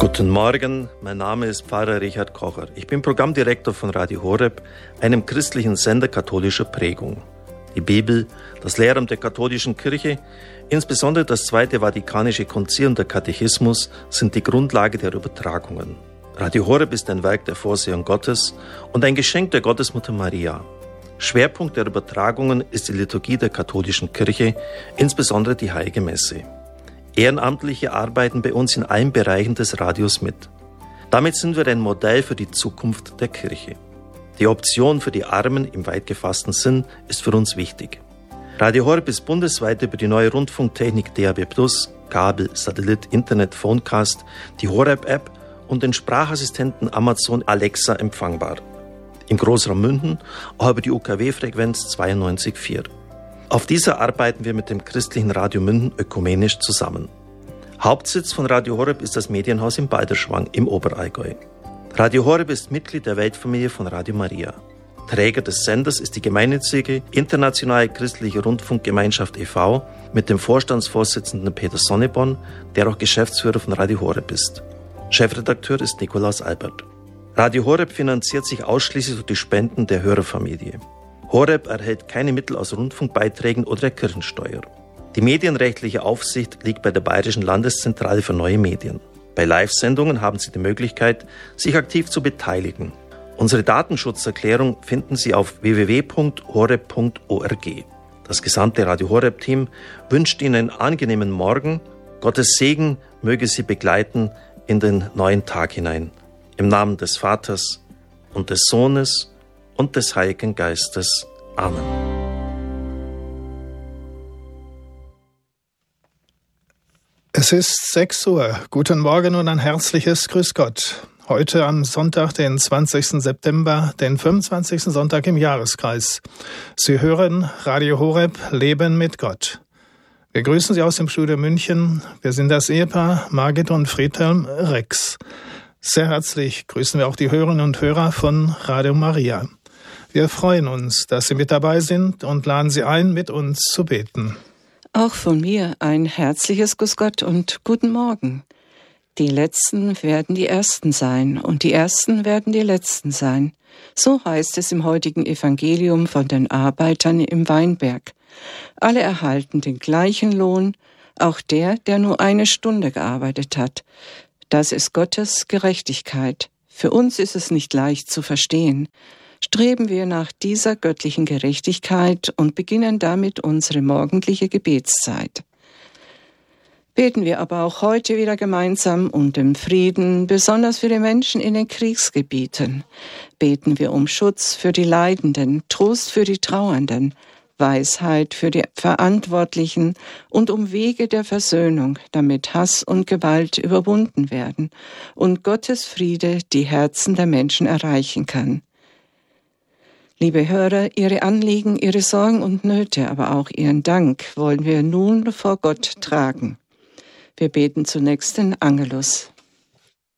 Guten Morgen, mein Name ist Pfarrer Richard Kocher. Ich bin Programmdirektor von Radio Horeb, einem christlichen Sender katholischer Prägung. Die Bibel, das Lehramt der katholischen Kirche, insbesondere das Zweite Vatikanische Konzil und der Katechismus sind die Grundlage der Übertragungen. Radio Horeb ist ein Werk der Vorsehung Gottes und ein Geschenk der Gottesmutter Maria. Schwerpunkt der Übertragungen ist die Liturgie der katholischen Kirche, insbesondere die Heilige Messe. Ehrenamtliche arbeiten bei uns in allen Bereichen des Radios mit. Damit sind wir ein Modell für die Zukunft der Kirche. Die Option für die Armen im weit gefassten Sinn ist für uns wichtig. Radio Horeb ist bundesweit über die neue Rundfunktechnik DAB+, Kabel, Satellit, Internet, Phonecast, die Horeb-App und den Sprachassistenten Amazon Alexa empfangbar. Im Großraum München auch über die UKW-Frequenz 92,4. Auf dieser arbeiten wir mit dem christlichen Radio München ökumenisch zusammen. Hauptsitz von Radio Horeb ist das Medienhaus in Balderschwang im Oberallgäu. Radio Horeb ist Mitglied der Weltfamilie von Radio Maria. Träger des Senders ist die gemeinnützige Internationale Christliche Rundfunkgemeinschaft e.V. mit dem Vorstandsvorsitzenden Peter Sonneborn, der auch Geschäftsführer von Radio Horeb ist. Chefredakteur ist Nikolaus Albert. Radio Horeb finanziert sich ausschließlich durch die Spenden der Hörerfamilie. Horeb erhält keine Mittel aus Rundfunkbeiträgen oder der Kirchensteuer. Die medienrechtliche Aufsicht liegt bei der Bayerischen Landeszentrale für neue Medien. Bei Live-Sendungen haben Sie die Möglichkeit, sich aktiv zu beteiligen. Unsere Datenschutzerklärung finden Sie auf www.horeb.org. Das gesamte Radio Horeb-Team wünscht Ihnen einen angenehmen Morgen. Gottes Segen möge Sie begleiten in den neuen Tag hinein. Im Namen des Vaters und des Sohnes und des Heiligen Geistes. Amen. Es ist 6 Uhr. Guten Morgen und ein herzliches Grüß Gott. Heute am Sonntag, den 20. September, den 25. Sonntag im Jahreskreis. Sie hören Radio Horeb, Leben mit Gott. Wir grüßen Sie aus dem Studio München. Wir sind das Ehepaar Margit und Friedhelm Rex. Sehr herzlich grüßen wir auch die Hörerinnen und Hörer von Radio Maria. Wir freuen uns, dass Sie mit dabei sind und laden Sie ein, mit uns zu beten. Auch von mir ein herzliches Grüß Gott und guten Morgen. Die Letzten werden die Ersten sein und die Ersten werden die Letzten sein. So heißt es im heutigen Evangelium von den Arbeitern im Weinberg. Alle erhalten den gleichen Lohn, auch der nur 1 Stunde gearbeitet hat. Das ist Gottes Gerechtigkeit. Für uns ist es nicht leicht zu verstehen. Streben wir nach dieser göttlichen Gerechtigkeit und beginnen damit unsere morgendliche Gebetszeit. Beten wir aber auch heute wieder gemeinsam um den Frieden, besonders für die Menschen in den Kriegsgebieten. Beten wir um Schutz für die Leidenden, Trost für die Trauernden, Weisheit für die Verantwortlichen und um Wege der Versöhnung, damit Hass und Gewalt überwunden werden und Gottes Friede die Herzen der Menschen erreichen kann. Liebe Hörer, Ihre Anliegen, Ihre Sorgen und Nöte, aber auch Ihren Dank wollen wir nun vor Gott tragen. Wir beten zunächst den Angelus.